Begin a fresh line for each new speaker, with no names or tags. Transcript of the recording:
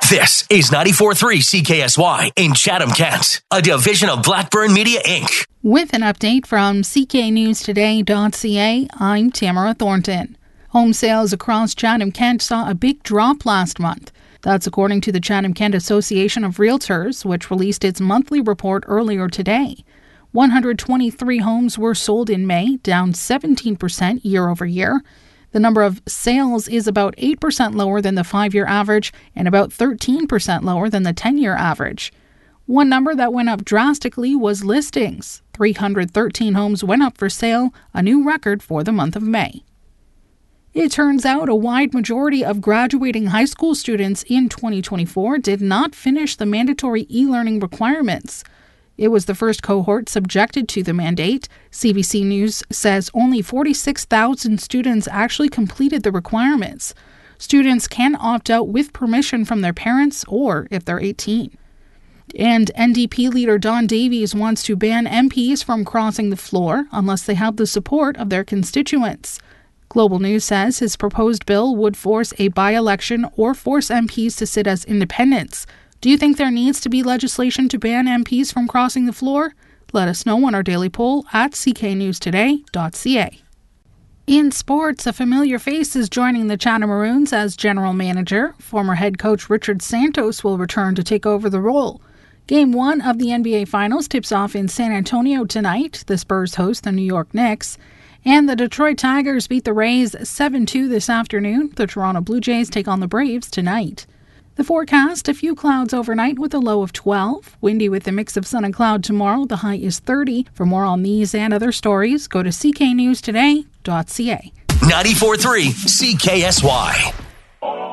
This is 94.3 CKSY in Chatham-Kent, a division of Blackburn Media, Inc.
With an update from cknewstoday.ca, I'm Tamara Thornton. Home sales across Chatham-Kent saw a big drop last month. That's according to the Chatham-Kent Association of Realtors, which released its monthly report earlier today. 123 homes were sold in May, down 17% year over year. The number of sales is about 8% lower than the 5-year average and about 13% lower than the 10-year average. One number that went up drastically was listings. 313 homes went up for sale, a new record for the month of May. It turns out a wide majority of graduating high school students in 2024 did not finish the mandatory e-learning requirements. It was the first cohort subjected to the mandate. CBC News says only 46,000 students actually completed the requirements. Students can opt out with permission from their parents or if they're 18. And NDP leader Don Davies wants to ban MPs from crossing the floor unless they have the support of their constituents. Global News says his proposed bill would force a by-election or force MPs to sit as independents. Do you think there needs to be legislation to ban MPs from crossing the floor? Let us know on our daily poll at cknewstoday.ca. In sports, a familiar face is joining the Chatham Maroons as general manager. Former head coach Richard Santos will return to take over the role. Game 1 of the NBA Finals tips off in San Antonio tonight. The Spurs host the New York Knicks. And the Detroit Tigers beat the Rays 7-2 this afternoon. The Toronto Blue Jays take on the Braves tonight. The forecast, a few clouds overnight with a low of 12. Windy with a mix of sun and cloud tomorrow. The high is 30. For more on these and other stories, go to cknewstoday.ca.
94.3 CKSY.